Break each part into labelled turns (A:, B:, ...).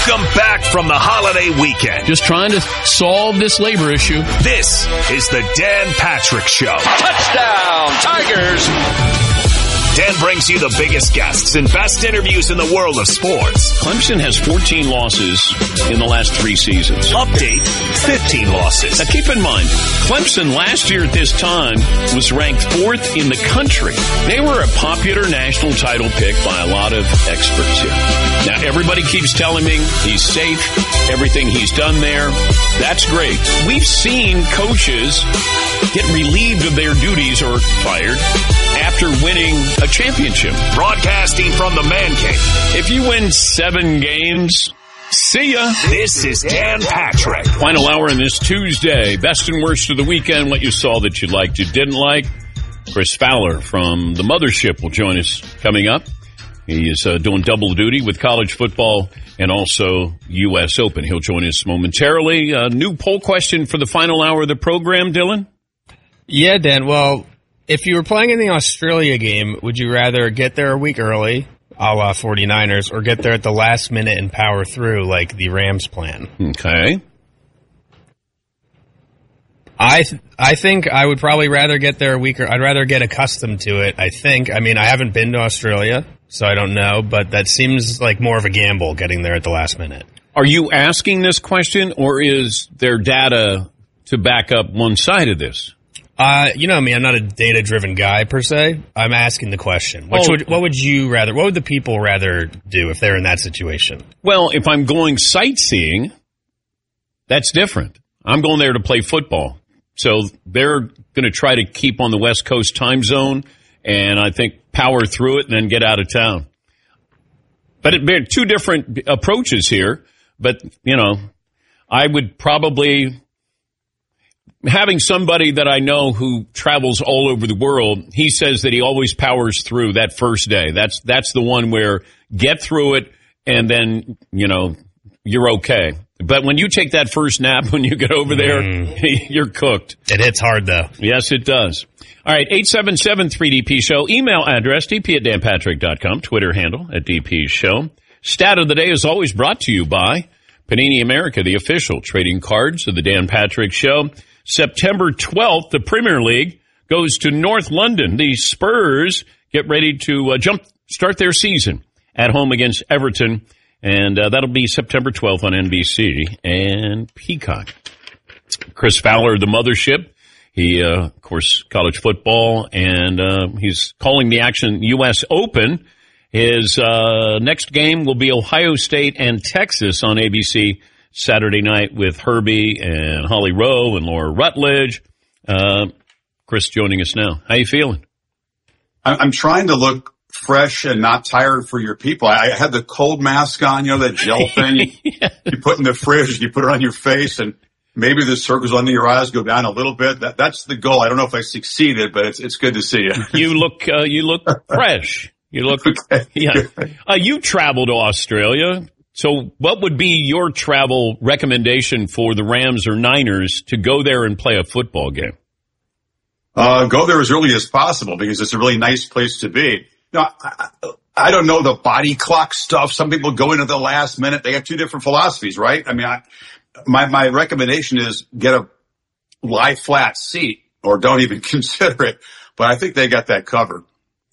A: Welcome back from the holiday weekend.
B: Just trying to solve this labor issue.
A: This is the Dan Patrick Show.
C: Touchdown, Tigers!
A: Dan brings you the biggest guests and best interviews in the world of sports.
B: Clemson has 14 losses in the last 3 seasons.
A: Update, 15 losses.
B: Now keep in mind, Clemson last year at this time was ranked 4th in the country. They were a popular national title pick by a lot of experts here. Now everybody keeps telling me he's safe, everything he's done there. That's great. We've seen coaches get relieved of their duties or fired after winning a championship.
A: Broadcasting from the Man Cave.
B: If you win 7 games, see ya.
A: This is Dan Patrick.
B: Final hour on this Tuesday. Best and worst of the weekend. What you saw that you liked, you didn't like. Chris Fowler from the Mothership will join us coming up. He is doing double duty with college football and also U.S. Open. He'll join us momentarily. A new poll question for the final hour of the program, Dylan?
D: Yeah, Dan. Well, if you were playing in the Australia game, would you rather get there a week early, a la 49ers, or get there at the last minute and power through like the Rams plan?
B: Okay.
D: I think I would probably rather get there a week, or I'd rather get accustomed to it, I think. I mean, I haven't been to Australia, so I don't know, but that seems like more of a gamble getting there at the last minute.
B: Are you asking this question, or is there data to back up one side of this?
D: You know me, I'm not a data-driven guy per se. I'm asking the question. What would you rather? What would the people rather do if they're in that situation?
B: Well, if I'm going sightseeing, that's different. I'm going there to play football. So they're going to try to keep on the West Coast time zone and I think power through it and then get out of town. But there are 2 different approaches here. But, you know, I would probably... Having somebody that I know who travels all over the world, he says that he always powers through that first day. That's the one where get through it and then, you know, you're okay. But when you take that first nap when you get over there, you're cooked.
D: It hits hard, though.
B: Yes, it does. All right, 877-3DP Show. Email address, dp@danpatrick.com. Twitter handle @DP Show. Stat of the day is always brought to you by Panini America, the official trading cards of the Dan Patrick Show. September 12th, the Premier League goes to North London. The Spurs get ready to start their season at home against Everton, and that'll be September 12th on NBC and Peacock. Chris Fowler, the Mothership. He, of course, college football, and he's calling the action U.S. Open. His next game will be Ohio State and Texas on ABC Saturday night with Herbie and Holly Rowe and Laura Rutledge. Chris joining us now. How you feeling?
E: I'm trying to look fresh and not tired for your people. I had the cold mask on, you know, that gel thing you put in the fridge, you put it on your face, and maybe the circles under your eyes go down a little bit. That's the goal. I don't know if I succeeded, but it's good to see you.
B: You look fresh. You look, okay. Yeah. You traveled to Australia. So what would be your travel recommendation for the Rams or Niners to go there and play a football game?
E: Go there as early as possible because it's a really nice place to be. Now, I don't know the body clock stuff. Some people go into the last minute. They have 2 different philosophies, right? I mean, my recommendation is get a lie flat seat or don't even consider it. But I think they got that covered.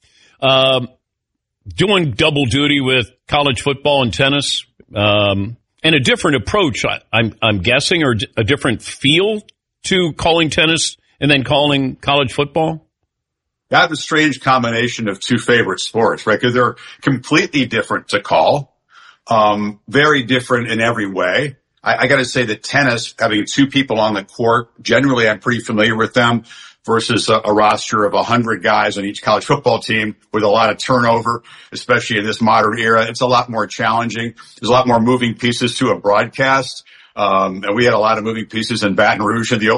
B: Doing double duty with college football and tennis. And a different approach, I'm guessing, or a different feel to calling tennis and then calling college football?
E: I have a strange combination of 2 favorite sports, right? Because they're completely different to call, very different in every way. I got to say that tennis, having 2 people on the court, generally I'm pretty familiar with them versus a roster of 100 guys on each college football team with a lot of turnover, especially in this modern era. It's a lot more challenging. There's a lot more moving pieces to a broadcast. And we had a lot of moving pieces in Baton Rouge in the